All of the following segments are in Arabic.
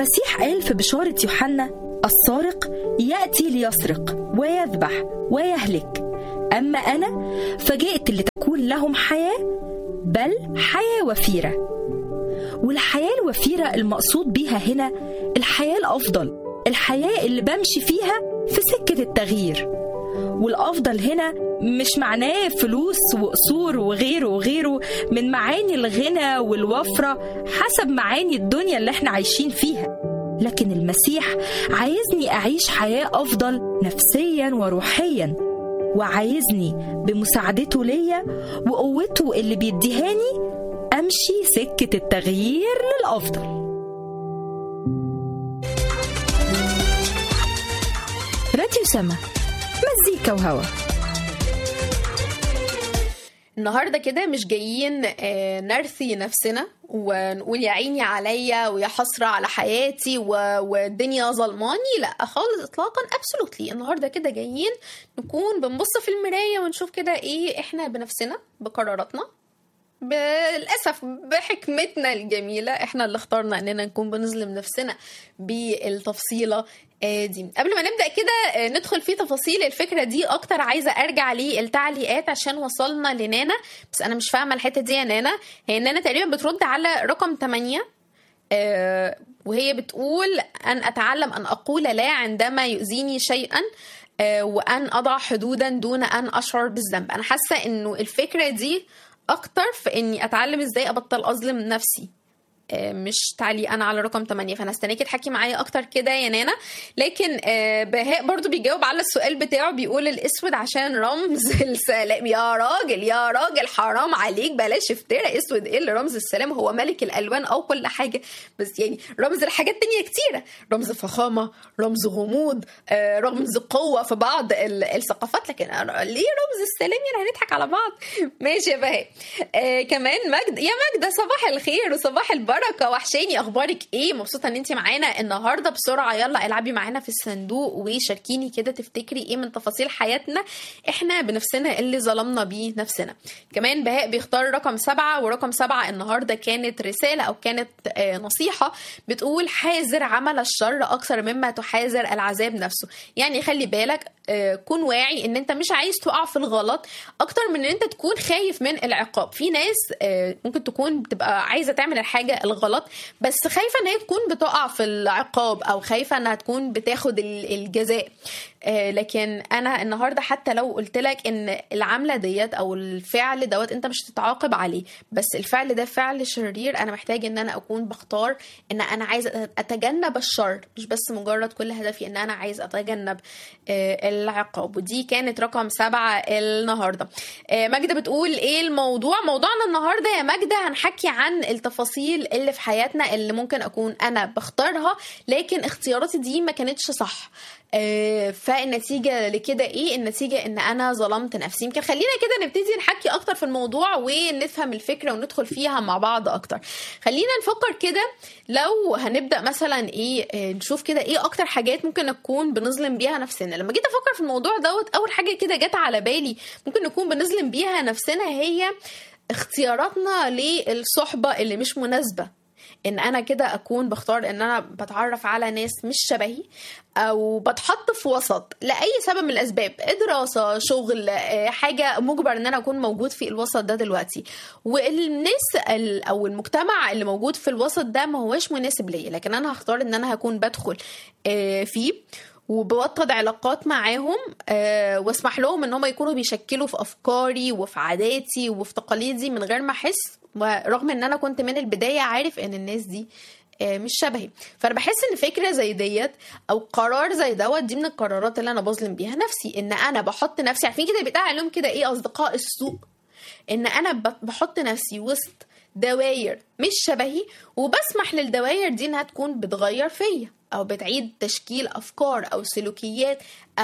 المسيح قال في بشارة يوحنا: السارق يأتي ليسرق ويذبح ويهلك، أما أنا فجئت لتكون لهم حياة، بل حياة وفيرة. والحياة الوفيرة المقصود بيها هنا الحياة الأفضل، الحياة اللي بمشي فيها في سكة التغيير. والأفضل هنا مش معناه فلوس وقصور وغيره من معاني الغنى والوفرة حسب معاني الدنيا اللي احنا عايشين فيها، لكن المسيح عايزني أعيش حياة أفضل نفسيا وروحيا، وعايزني بمساعدته ليا وقوته اللي بيديهاني أمشي سكة التغيير للأفضل. راديو سما، مزيكا وهوا. النهاردة كده مش جايين نرثي نفسنا ونقول يا عيني عليا ويا حسرة على حياتي والدنيا ظلماني، لا خالص اطلاقا، absolutely. النهاردة كده جايين نكون بنبص في المراية ونشوف كده ايه احنا بنفسنا بقراراتنا، بالأسف بحكمتنا الجميلة احنا اللي اخترنا اننا نكون بنظلم نفسنا بالتفصيلة دي. قبل ما نبدأ كده ندخل في تفاصيل الفكرة دي اكتر، عايزة ارجع للتعليقات عشان وصلنا لنانا، بس انا مش فاهمة الحتة دي يا نانا. هي نانا تقريبا بترد على رقم 8 وهي بتقول: أن أتعلم أن أقول لا عندما يؤذيني شيئا، وأن أضع حدودا دون أن أشعر بالذنب. أنا حاسة إنه الفكرة دي أكتر في إني أتعلم إزاي أبطل أظلم نفسي، مش تعليقا على رقم 8. فانا استناكي تحكي معايا اكتر كده يا نانا. لكن بهاء برضو بيجاوب على السؤال بتاعه، بيقول: الاسود عشان رمز السلام. يا راجل حرام عليك، بلاش افتراء. اسود ايه اللي رمز السلام؟ هو ملك الالوان او كل حاجه، بس يعني رمز الحاجات تانية كتيره، رمز فخامه، رمز غموض، رمز قوه في بعض الثقافات، لكن ليه رمز السلام؟ يعني هنضحك على بعض. ماشي يا بهاء. كمان يا ماجدة صباح الخير وصباح البركه، وحشاني، اخبارك ايه؟ مبسوطه ان انت معانا النهارده. بسرعه يلا العبي معانا في الصندوق وشاركيني كده، تفتكري ايه من تفاصيل حياتنا احنا بنفسنا اللي ظلمنا بيه نفسنا. كمان بهاء بيختار رقم 7، ورقم 7 النهارده كانت رساله او كانت نصيحه بتقول: حاذر عمل الشر اكثر مما تحاذر العذاب نفسه. يعني خلي بالك، كون واعي ان انت مش عايز تقع في الغلط اكتر من ان انت تكون خايف من العقاب. في ناس ممكن تكون بتبقى عايزه تعمل الحاجه الغلط بس خايفه ان هي تكون بتقع في العقاب، او خايفه انها تكون بتاخد الجزاء. لكن انا النهارده حتى لو قلت لك ان العمله ديت او الفعل دوت انت مش تتعاقب عليه، بس الفعل ده فعل شرير، انا محتاج ان انا اكون بختار ان انا عايز اتجنب الشر، مش بس مجرد كل هدفي ان انا عايز اتجنب العقاب. ودي كانت رقم 7 النهارده. ماجدة بتقول: ايه الموضوع؟ موضوعنا النهارده يا ماجدة هنحكي عن التفاصيل اللي في حياتنا اللي ممكن اكون انا بختارها لكن اختياراتي دي ما كانتش صح. فالنتيجة لكده ايه؟ النتيجة ان انا ظلمت نفسي. يمكن خلينا كده نبتدي نحكي اكتر في الموضوع ونفهم الفكرة وندخل فيها مع بعض اكتر. خلينا نفكر كده، لو هنبدأ مثلا ايه نشوف كده ايه اكتر حاجات ممكن نكون بنظلم بيها نفسنا. لما جيت افكر في الموضوع دوت، اول حاجة كده جت على بالي ممكن نكون بنظلم بيها نفسنا هي اختياراتنا للصحبة اللي مش مناسبة. ان انا كده اكون بختار ان انا بتعرف على ناس مش شبهي، او بتحط في وسط لاي سبب من الاسباب، دراسه، شغل، حاجه مجبر ان انا اكون موجود في الوسط ده دلوقتي، والناس او المجتمع اللي موجود في الوسط ده ما هوش مناسب ليا، لكن انا هختار ان انا هكون بدخل فيه وبوطد علاقات معاهم، واسمح لهم ان هم يكونوا بيشكلوا في افكاري وفي عاداتي وفي تقاليدي من غير ما احس، ورغم ان انا كنت من البداية عارف ان الناس دي مش شبهي. فانا بحس ان فكرة زي ديت او قرار زي دوت دي من القرارات اللي انا بظلم بيها نفسي، ان انا بحط نفسي، عارفين كده بيتقال عليهم كده ايه اصدقاء السوء، ان انا بحط نفسي وسط دواير مش شبهي وبسمح للدواير دي انها تكون بتغير فيا او بتعيد تشكيل افكار او سلوكيات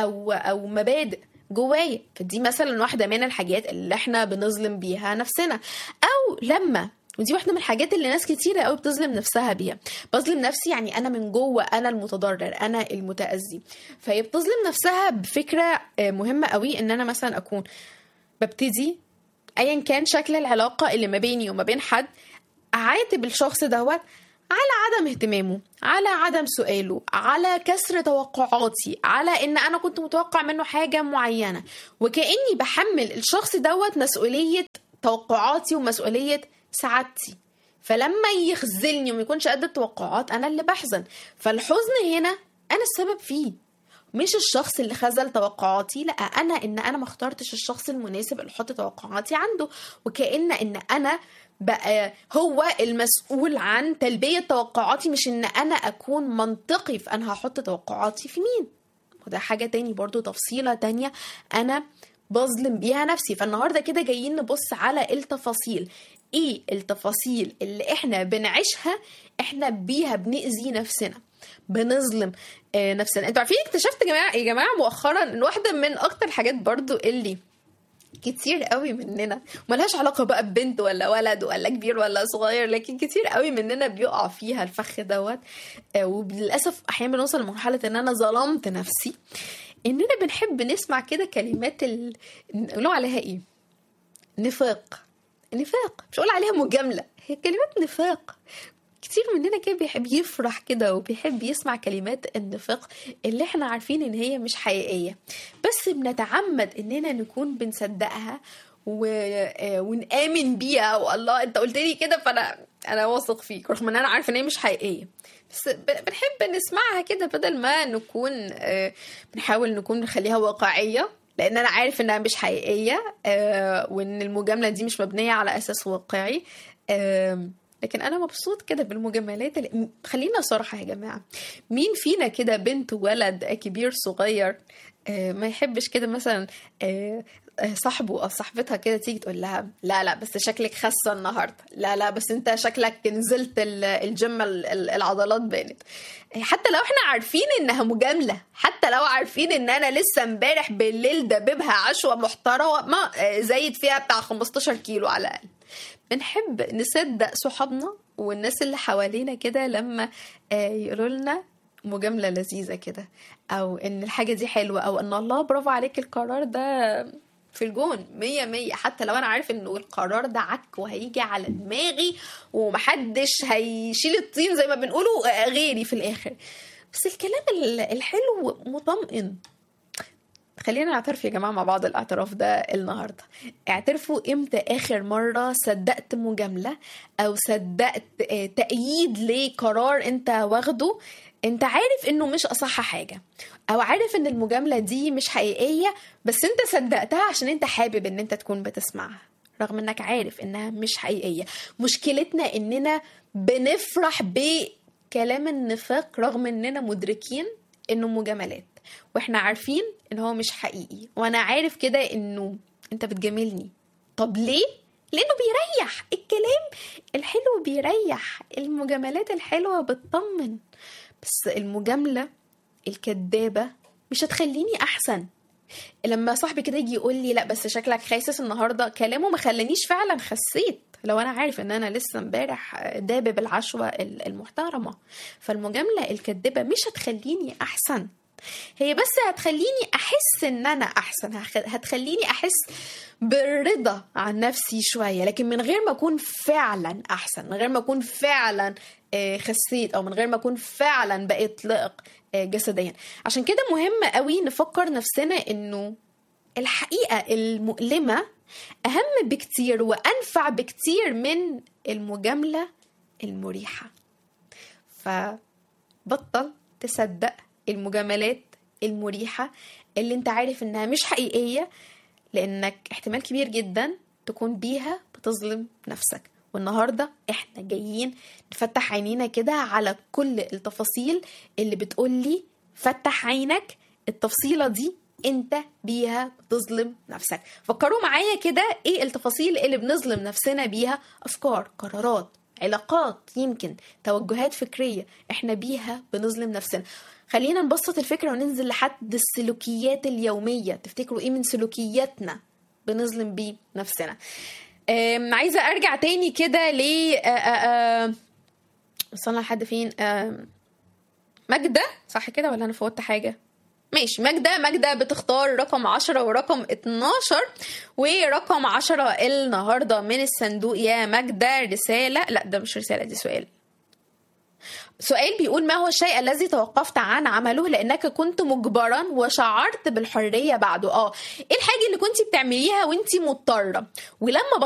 او مبادئ جوايا. فدي مثلا واحدة من الحاجات اللي احنا بنظلم بيها نفسنا. او لما، ودي واحدة من الحاجات اللي ناس كتيرة قوي بتظلم نفسها بيها، بظلم نفسي يعني انا من جوه انا المتضرر، انا المتأذي. فهي بتظلم نفسها بفكرة مهمة قوي، ان انا مثلا اكون ببتدي ايا كان شكل العلاقة اللي ما بيني وما بين حد، اعاتب الشخص دوت على عدم اهتمامه، على عدم سؤاله، على كسر توقعاتي، على ان انا كنت متوقع منه حاجة معينة، وكأني بحمل الشخص دوت مسؤولية توقعاتي ومسؤولية سعادتي. فلما يخذلني وما يكونش قد التوقعات انا اللي بحزن. فالحزن هنا انا السبب فيه، مش الشخص اللي خذل توقعاتي. لا، انا ما اخترتش الشخص المناسب اللي احط توقعاتي عنده، وكأن انا بقى هو المسؤول عن تلبية توقعاتي، مش ان انا اكون منطقي في انا هحط توقعاتي في مين. وده حاجة تاني برضو، تفصيلة تانية انا بظلم بيها نفسي. فالنهاردة كده جايين نبص على التفاصيل. ايه التفاصيل اللي احنا بنعيشها احنا بيها بنأذي نفسنا، بنظلم نفسنا؟ انتوا عارفين اكتشفت يا جماعة مؤخرا ان واحدة من اكتر الحاجات برضو اللي كتير قوي مننا، ملهاش علاقة بقى ببنت ولا ولد ولا كبير ولا صغير، لكن كتير قوي مننا بيقع فيها الفخ دوت. وللأسف أحيانا بنوصل لمرحلة إن أنا ظلمت نفسي، إننا بنحب نسمع كده كلمات نقولوا عليها إيه؟ نفاق. مش هقول عليها مجاملة، هي كلمات نفاق. كتير مننا كده بيحب يفرح كده وبيحب يسمع كلمات النفاق اللي احنا عارفين ان هي مش حقيقية، بس بنتعمد اننا نكون بنصدقها ونآمن بيها. والله انت قلت لي كده فانا واثق فيك، رغم ان انا عارفه ان هي مش حقيقية، بس بنحب نسمعها كده بدل ما نكون بنحاول نكون نخليها واقعية، لان انا عارف انها مش حقيقية وان المجاملة دي مش مبنية على اساس واقعي. لكن انا مبسوط كده بالمجاملات خلينا صراحة يا جماعة، مين فينا كده بنت ولد كبير صغير ما يحبش كده مثلا صاحبه او صاحبتها كده تيجي تقول لها لا بس شكلك خاسة النهاردة، لا بس انت شكلك نزلت الجيم العضلات بانت. حتى لو احنا عارفين انها مجاملة، حتى لو عارفين ان انا لسه امبارح بالليل دببها عشوة محترمة زايد فيها بتاع 15 كيلو على الاقل، بنحب نصدق صحابنا والناس اللي حوالينا كده لما يقولوا لنا مجاملة لذيذة كده، او ان الحاجة دي حلوة، او ان الله برافو عليك القرار ده في الجون 100، حتى لو انا عارف انه القرار ده عك وهيجي على دماغي ومحدش هيشيل الطين زي ما بنقوله غيري في الاخر. بس الكلام الحلو مطمئن. خلينا نعترف يا جماعة مع بعض الاعتراف ده النهاردة. اعترفوا امتى اخر مرة صدقت مجاملة او صدقت تأييد لقرار انت واخده انت عارف انه مش اصح حاجة، او عارف ان المجاملة دي مش حقيقية بس انت صدقتها عشان انت حابب ان انت تكون بتسمعها رغم انك عارف انها مش حقيقية. مشكلتنا اننا بنفرح بكلام النفاق رغم اننا مدركين انه مجاملات، واحنا عارفين ان هو مش حقيقي، وانا عارف كده انه انت بتجاملني. طب ليه؟ لانه بيريح، الكلام الحلو بيريح، المجاملات الحلوة بتطمن. بس المجاملة الكدابة مش هتخليني احسن. لما صاحبي كده يجي يقول لي لا بس شكلك خاسس النهاردة، كلامه ما خلانيش فعلا خسيت لو انا عارف ان انا لسه امبارح دابب العشوة المحترمة. فالمجاملة الكدابة مش هتخليني احسن، هي بس هتخليني احس ان انا احسن، هتخليني احس بالرضا عن نفسي شوية، لكن من غير ما اكون فعلا احسن، من غير ما اكون فعلا خسيت، او من غير ما اكون فعلا بقيت لائق جسديا. عشان كده مهم قوي نفكر نفسنا انه الحقيقة المؤلمة اهم بكتير وانفع بكتير من المجاملة المريحة. فبطل تصدق المجاملات المريحة اللي انت عارف انها مش حقيقية، لانك احتمال كبير جدا تكون بيها بتظلم نفسك. والنهاردة احنا جايين نفتح عينينا كده على كل التفاصيل اللي بتقولي فتح عينك، التفصيلة دي انت بيها بتظلم نفسك. فكروا معايا كده ايه التفاصيل اللي بنظلم نفسنا بيها؟ افكار، قرارات، علاقات، يمكن توجهات فكرية احنا بيها بنظلم نفسنا. خلينا نبسط الفكرة وننزل لحد السلوكيات اليومية. تفتكروا ايه من سلوكياتنا بنظلم بيه نفسنا؟ عايزة ارجع تاني كده ل وصلنا لحد فين؟ ماجدة صح كده ولا انا فوتت حاجة؟ ماشي، ماجدة بتختار رقم 10 ورقم 12، ورقم 10 النهاردة من الصندوق يا ماجدة رسالة، لا ده مش رسالة، دي سؤال. سؤال بيقول ما هو الشيء الذي توقفت عن عمله لأنك كنت مجبرا وشعرت بالحرية بعده؟ ايه الحاجة اللي كنت بتعمليها وانت مضطرة ولما